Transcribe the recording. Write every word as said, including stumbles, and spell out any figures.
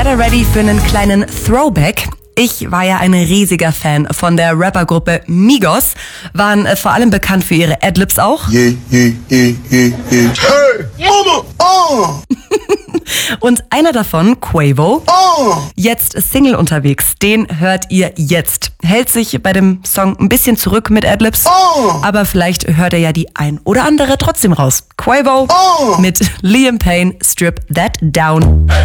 Seid ihr ready für einen kleinen Throwback? Ich war ja ein riesiger Fan von der Rappergruppe Migos, waren äh, vor allem bekannt für ihre Adlibs auch. Yeah, yeah, yeah, yeah, yeah. Hey, Mama, oh. Und einer davon, Quavo, Oh. jetzt Single unterwegs, den hört ihr jetzt. Hält sich bei dem Song ein bisschen zurück mit Adlibs, Oh. aber vielleicht hört er ja die ein oder andere trotzdem raus. Quavo Oh. mit Liam Payne, Strip That Down.